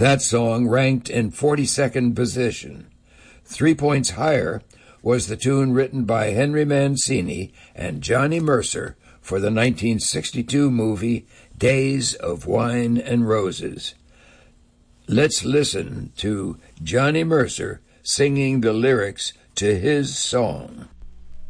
That song ranked in 42nd position. 3 points higher was the tune written by Henry Mancini and Johnny Mercer for the 1962 movie Days of Wine and Roses. Let's listen to Johnny Mercer singing the lyrics to his song.